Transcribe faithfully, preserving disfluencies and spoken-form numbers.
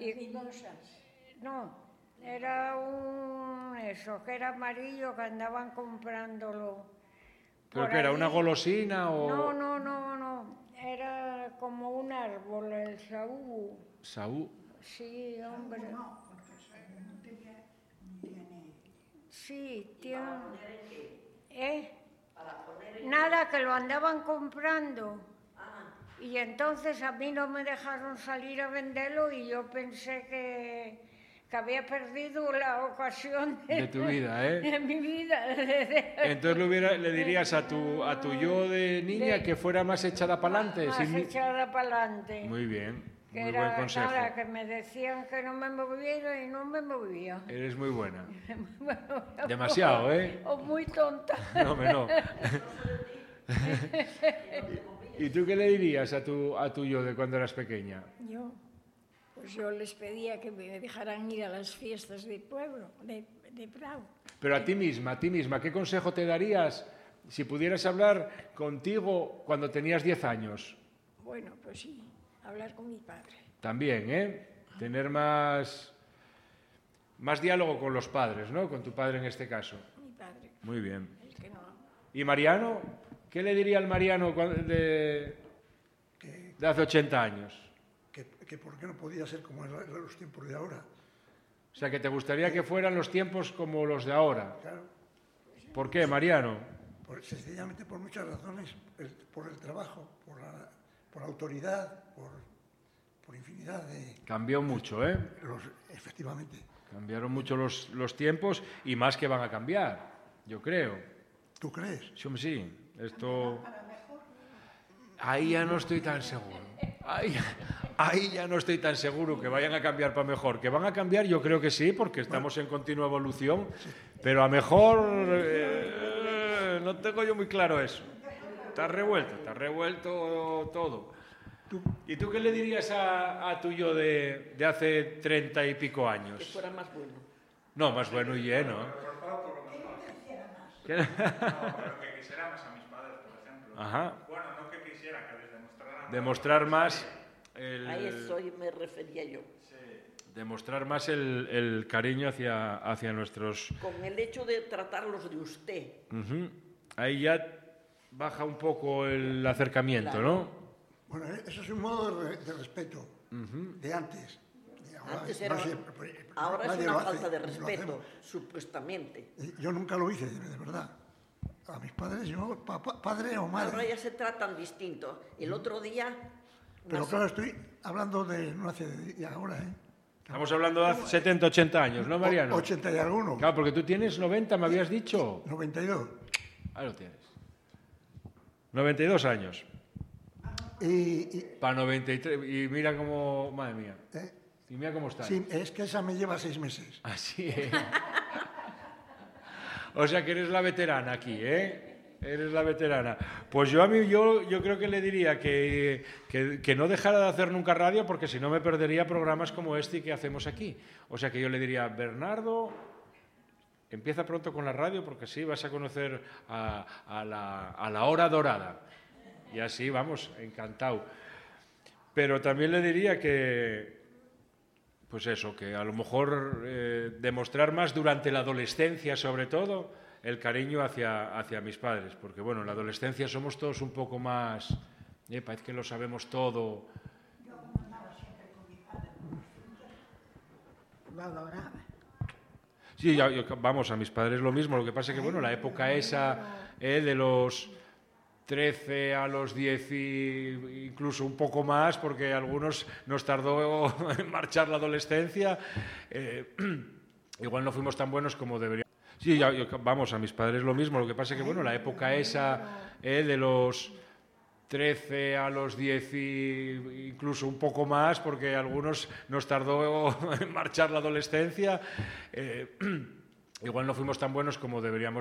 Y, no, era un... eso, que era amarillo, que andaban comprándolo. ¿Pero qué era, una golosina o...? No, no, no, no, era como un árbol, el saúl. ¿Saúl? Sí, hombre. No, porque el saúl no tenía ni... Sí, tiene... ¿Eh? Nada, que lo andaban comprando. Y entonces a mí no me dejaron salir a venderlo y yo pensé que, que había perdido la ocasión de, de tu vida, ¿eh? De mi vida. Entonces le, hubiera, le dirías a tu, a tu yo de niña de, que fuera más echada para adelante. Más sin... echada para adelante. Muy bien, que muy era, buen consejo. Nada, que me decían que no me moviera y no me movía. Eres muy buena. Bueno, demasiado, ¿eh? O muy tonta. No, me no. ¿Y tú qué le dirías a tu, a tu yo de cuando eras pequeña? Yo, pues yo les pedía que me dejaran ir a las fiestas de pueblo, de, de Prado. Pero a ti misma, a ti misma, ¿qué consejo te darías si pudieras hablar contigo cuando tenías diez años? Bueno, pues sí, hablar con mi padre. También, ¿eh? Tener más, más diálogo con los padres, ¿no? Con tu padre en este caso. Mi padre. Muy bien. Es que no. ¿Y Mariano? ¿Qué le diría al Mariano de, que, de hace ochenta años? Que, que por qué no podía ser como los tiempos de ahora. O sea, que te gustaría que fueran los tiempos como los de ahora. Claro. ¿Por qué, Mariano? Por, sencillamente por muchas razones. El, por el trabajo, por la, por la autoridad, por, por infinidad de... Cambió mucho, ¿eh? Los, efectivamente. Cambiaron mucho los, los tiempos y más que van a cambiar, yo creo. ¿Tú crees? Sí, sí. Esto... Ahí ya no estoy tan seguro. Ahí, ahí ya no estoy tan seguro que vayan a cambiar para mejor. Que van a cambiar, yo creo que sí, porque estamos en continua evolución. Pero a mejor eh, no tengo yo muy claro eso. Está revuelto, está revuelto todo. ¿Y tú qué le dirías a, a tu yo de, de hace treinta y pico años? Que fuera más bueno. No, más bueno y lleno. ¿Qué? No, pero que quisiera más a mis padres, por ejemplo. Ajá. Bueno, no que quisiera, que les demostrara... Demostrar más... El, a eso me refería yo. Sí. Demostrar más el, el cariño hacia, hacia nuestros... Con el hecho de tratarlos de usted. Uh-huh. Ahí ya baja un poco el acercamiento, claro. ¿No? Bueno, eso es un modo de, de respeto, uh-huh. de antes. Ahora, Antes era, no sé, ahora es una falta de respeto, supuestamente. Yo nunca lo hice, de verdad. A mis padres, yo, pa, pa, padre o madre. Ahora ya se tratan distinto. El otro día... Pero más... claro, estoy hablando de no hace de ahora, ¿eh? Estamos hablando de hace setenta, ochenta años, ¿no, Mariano? ochenta y alguno. Claro, porque tú tienes noventa, me habías dicho. noventa y dos. Ahí lo tienes. noventa y dos años. Y... y... Para noventa y tres. Y mira cómo... Madre mía. ¿Eh? Y mira cómo está. Sí, es que esa me lleva seis meses. Así es. O sea que eres la veterana aquí, ¿eh? Eres la veterana. Pues yo a mí, yo, yo creo que le diría que, que, que no dejara de hacer nunca radio, porque si no me perdería programas como este que hacemos aquí. O sea que yo le diría, Bernardo, empieza pronto con la radio, porque así vas a conocer a, a, la, a la hora dorada. Y así, vamos, encantado. Pero también le diría que... Pues eso, que a lo mejor eh, demostrar más durante la adolescencia, sobre todo, el cariño hacia, hacia mis padres. Porque, bueno, en la adolescencia somos todos un poco más... Eh, parece que lo sabemos todo. Yo andaba siempre con mi padre. Lo adoraba. Sí, ya, yo, vamos, a mis padres lo mismo. Lo que pasa es que, bueno, la época esa eh, de los... trece a los diez y incluso un poco más, porque a algunos nos tardó en marchar la adolescencia. Eh, igual no fuimos tan buenos como deberíamos. Sí, ya, yo, vamos, a mis padres lo mismo. Lo que pasa es que, bueno, la época esa eh, de los trece a los diez y incluso un poco más, porque a algunos nos tardó en marchar la adolescencia. Eh, igual no fuimos tan buenos como deberíamos.